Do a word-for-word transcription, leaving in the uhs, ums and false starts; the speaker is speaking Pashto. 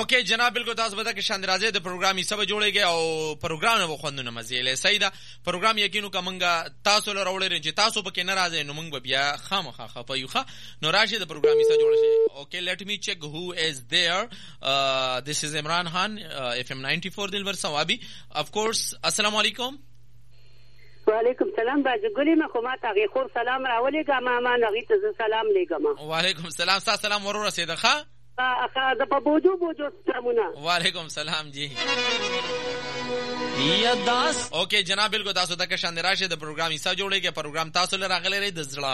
اوکے جناب بالکل تاسو به دا کې شاندار راځي د پروګرام یې سبا جوړیږي او پروګرام نو خوندونه مزيله سیدا پروګرام یقینو کومنګا تاسو له راوړل چې تاسو پکې نه راځي نو موږ بیا خامخا خپایوخه نو راشي د پروګرام یې سره جوړ شي اوکے لیٹ می چیک هو از there this is Imran Khan F M ninety four Dilwar Swabi of course अस्सलाम वालेकुम وعلیکم سلام باجګلی ما کومه تاغي خور سلام راولېګه ما ما نغی ته سلام لېګم وعلیکم سلام تاسو سلام ورور رسیدخه اخا د په بوجو بوجو سلامونه وعلیکم سلام جی یا داس اوکے جناب بالکل تاسو ته شاندار شه د پروګرام حصہ جوړیږي پروګرام تاسو لپاره غلې د زړه